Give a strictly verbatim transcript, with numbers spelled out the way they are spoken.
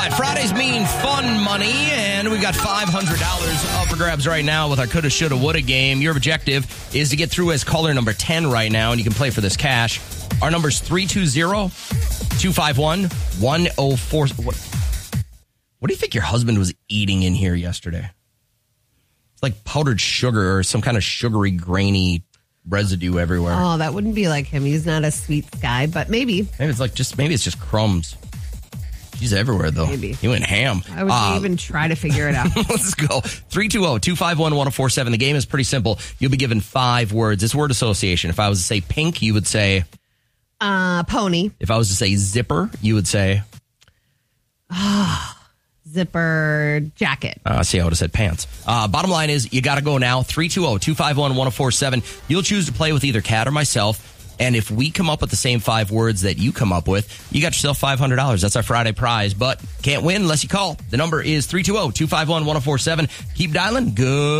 right, Fridays mean fun money, and we've got five hundred dollars up for grabs right now with our coulda, shoulda, woulda game. Your objective is to get through as caller number ten right now, and you can play for this cash. Our number's three two zero, two five one, one oh four. What, what do you think your husband was eating in here yesterday? It's like powdered sugar or some kind of sugary, grainy residue everywhere. Oh, that wouldn't be like him. He's not a sweet guy, but maybe. Maybe it's like just maybe it's just crumbs. He's everywhere, though. Maybe. He went ham. I would uh, even try to figure it out. Let's go. three two zero, two five one, one oh four seven. The game is pretty simple. You'll be given five words. It's word association. If I was to say pink, you would say... Uh, pony. If I was to say zipper, you would say... Zipper jacket. Uh, see, I would have said pants. Uh, bottom line is, you got to go now. three two zero, two five one, one oh four seven. You'll choose to play with either Kat or myself. And if we come up with the same five words that you come up with, you got yourself five hundred dollars. That's our Friday prize. But can't win unless you call. The number is three two zero, two five one, one oh four seven. Keep dialing. Good.